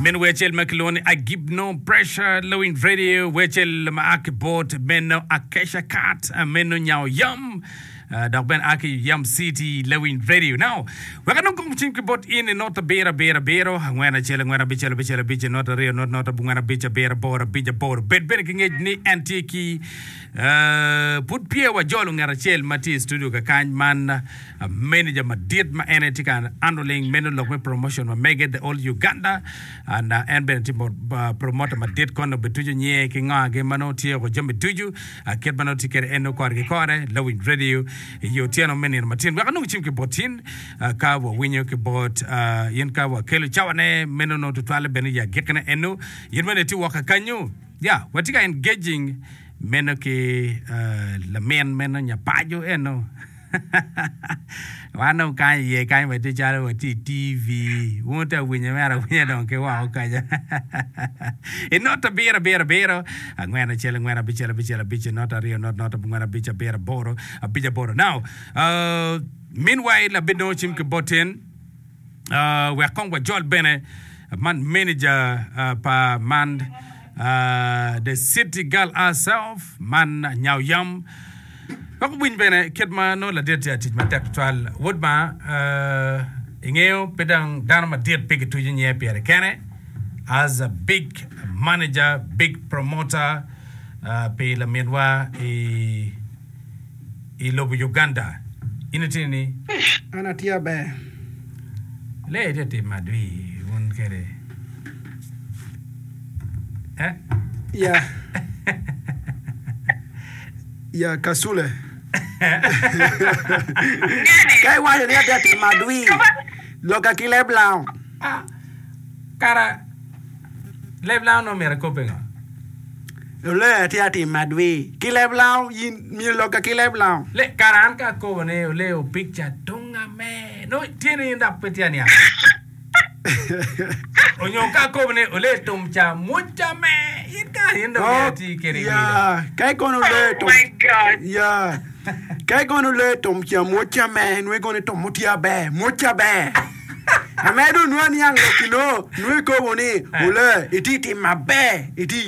Men wechel makloni I give no pressure Lowin radio wechel maakibot meno akesha cat meno nyao yum Dag ben aki yum city Lowin radio. Now we're gonna go bot in not a bera ngwana chela ngwana bichela not a real not a bungana bicha bera bora bija bora bed ni antiki put pia wa jolo ngara chel mati studio ka kan man manager ma dit ma enetika handling menu lokwe promotion ma mega the all Uganda and ben promoter ma dit kono betuju nye ki nga ge manoti ko jombe tuju ket manoti kere eno kor ge kore Lowin radio yo tiano meni matin wa kanu chimke botin ka wa winyo ke bot yen ka wa kelo chawane menu no tutwale beni ya gekana eno yen mene ti waka kanyu yeah watika engaging meno ke la men meno nya pajo eno wano kai ye kai ma ti chalo wa ti TV wonta winya mara winya don ke wa ka ja not a bera ngwana chele ngwana bichela not a rio not a ngwana bicha bera boro a bicha boro now meanwhile la bino chim ke boten we kon wa jol bene man manager pa man the city girl herself man nyao yam Kako win bene ketma no la det ya tit ma tactual wodma ingeo pedang dana det big to nye Pierre Kene as a big manager big promoter pe la menwa e lobo Uganda inatini anatia be le det madwi won kere yeah ya kasule Kai wale ni hata madui loka kile blanc cara le blanc no mera copenga le ati madui kile blanc yin mi loka kile blanc le karan ka ko ne le o picture tunga me no tiene nda petiania Onyoka kobne ole tomcha mucha me ita yendo ti kere ya kai kono le tom my god ya kai kono le tomcha mucha me nwe kono tomutia be mucha be amedo nwani yang kilo nwe ko boni ole iti mabe iti